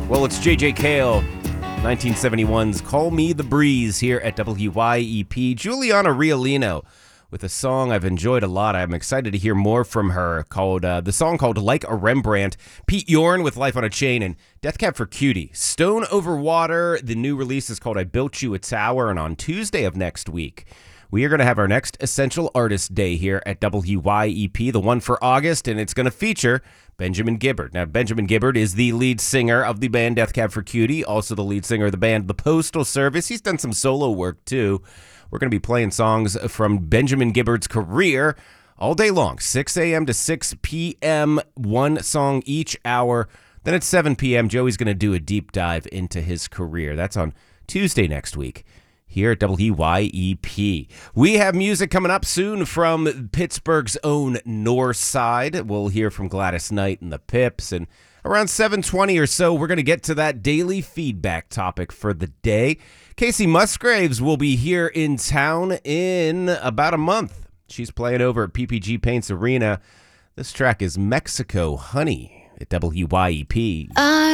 Well, it's J.J. Cale, 1971's Call Me the Breeze here at WYEP. Juliana Riolino with a song I've enjoyed a lot. I'm excited to hear more from her, called the song called Like a Rembrandt. Pete Yorn with Life on a Chain, and Death Cab for Cutie. Stone Over Water, the new release is called I Built You a Tower, and on Tuesday of next week, we are going to have our next Essential Artist Day here at WYEP, the one for August, and it's going to feature Benjamin Gibbard. Now, Benjamin Gibbard is the lead singer of the band Death Cab for Cutie, also the lead singer of the band The Postal Service. He's done some solo work, too. We're going to be playing songs from Benjamin Gibbard's career all day long, 6 a.m. to 6 p.m., one song each hour. Then at 7 p.m., Joey's going to do a deep dive into his career. That's on Tuesday next week here at WYEP. We have music coming up soon from Pittsburgh's own North Side. We'll hear from Gladys Knight and the Pips, and around 7:20 or so, we're going to get to that daily feedback topic for the day. Casey Musgraves will be here in town in about a month. She's playing over at PPG Paints Arena. This track is Mexico Honey at WYEP.